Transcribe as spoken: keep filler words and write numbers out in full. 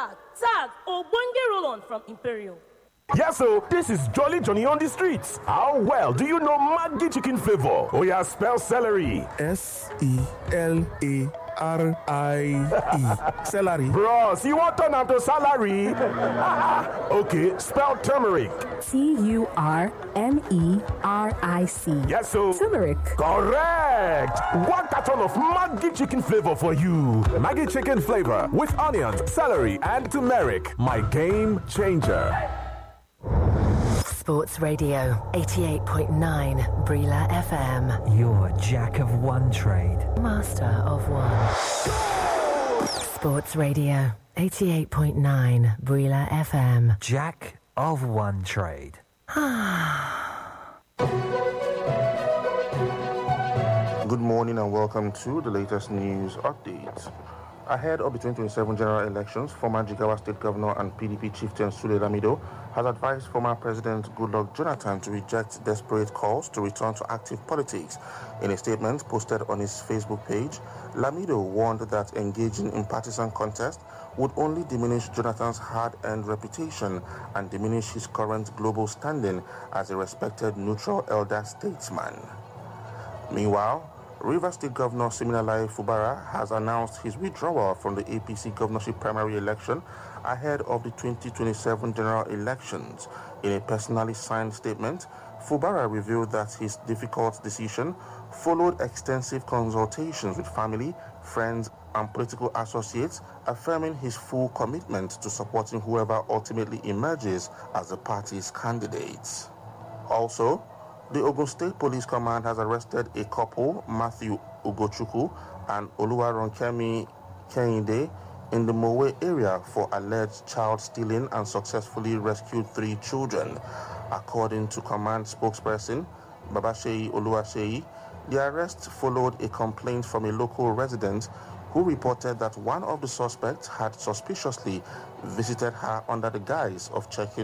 Tag, tag, Ogbonge roll-on from Imperial. Yes, so this is Jolly Johnny on the streets. How well do you know Maggi chicken flavor? Oh yeah, spell celery. S E L A R I E. Celery. Bros, you want turn to salary? Okay, spell turmeric. T U R M E R I C. Yes, so turmeric. Correct. One carton of Maggi chicken flavor for you. Maggi chicken flavor with onions, celery, and turmeric. My game changer. Sports Radio, eighty-eight point nine Brila F M. You're jack of one trade, master of one. Sports Radio, eighty-eight point nine Brila F M. Jack of one trade. Good morning and welcome to the latest news updates. Ahead of the twenty twenty-seven general elections, former Jigawa State Governor and P D P chieftain Sule Lamido has advised former President Goodluck Jonathan to reject desperate calls to return to active politics. In a statement posted on his Facebook page, Lamido warned that engaging in partisan contest would only diminish Jonathan's hard-earned reputation and diminish his current global standing as a respected neutral elder statesman. Meanwhile, Rivers State Governor Siminalayi Fubara has announced his withdrawal from the A P C governorship primary election ahead of the twenty twenty-seven general elections. In a personally signed statement, Fubara revealed that his difficult decision followed extensive consultations with family, friends, and political associates, affirming his full commitment to supporting whoever ultimately emerges as the party's candidates. Also, the Ogun State Police Command has arrested a couple, Matthew Ugochukwu and Oluwaronkemi Kehinde, in the Mowe area for alleged child stealing and successfully rescued three children. According to command spokesperson Babasheyi Oluwaseyi, the arrest followed a complaint from a local resident who reported that one of the suspects had suspiciously visited her under the guise of checking